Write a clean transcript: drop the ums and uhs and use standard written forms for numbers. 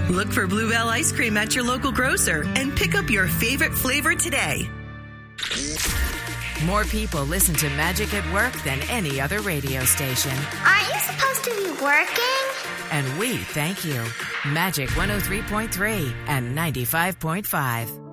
Look for Bluebell ice cream at your local grocer and pick up your favorite flavor today. More people listen to Magic at Work than any other radio station. Aren't you supposed to be working? And we thank you. Magic 103.3 and 95.5.